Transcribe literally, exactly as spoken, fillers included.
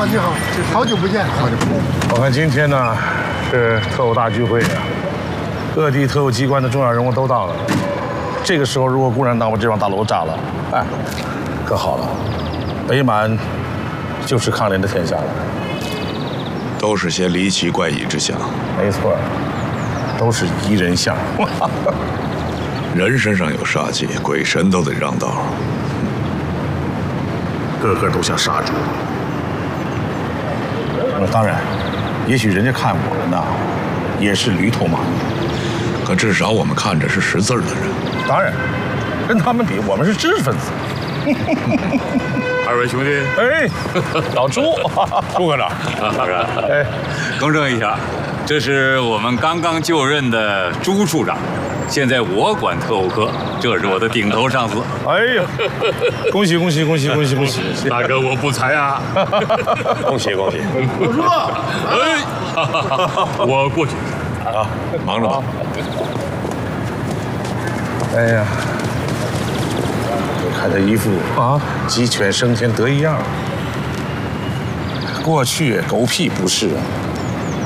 好，你好，好久不见，好久不见。 我看今天呢是特务大聚会啊，各地特务机关的重要人物都到了。这个时候如果共产党把这幢大楼炸了，哎，可好了，北满就是抗联的天下了。 都是些离奇怪异之相。 没错，都是夷人相。 人身上有杀气，鬼神都得让道。 个个都像杀猪。那当然，也许人家看我们呢，也是驴头马面， 可至少我们看着是识字的人。 当然，跟他们比，我们是知识分子。 二位兄弟， 哎，老朱， 朱科长， 哎， 更正一下，这是我们刚刚就任的朱处长。现在我管特务科，这是我的顶头上司。 哎呀，恭喜恭喜恭喜恭喜恭喜！ 大哥，我不才啊！ 恭喜恭喜！ 老叔， 哎，我过去啊，忙着吧。 哎呀，我看他一副啊鸡犬升天得一样。过去狗屁不是啊。